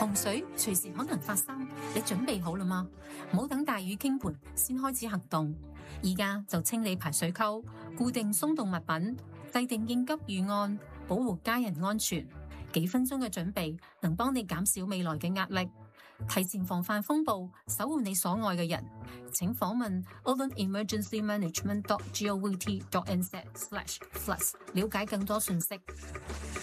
洪水隨時可能發生，你準備好了嗎？唔好等大雨傾盆先開始行動，而家就清理排水溝，固定鬆動物品，制定應急預案，保護家人安全。幾分鐘嘅準備能幫你減少未來嘅壓力，提前防範風暴，守護你所愛嘅人。請訪問 olenemergencymanagement.govt.nz/floods 了解更多信息。